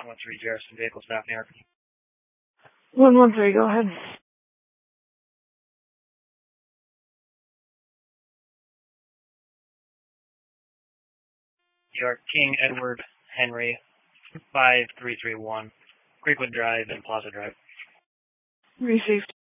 113 Garrison Vehicle Staff, New York. 113, go ahead. New York, King Edward Henry, 5331, Creekwood Drive and Plaza Drive. Received.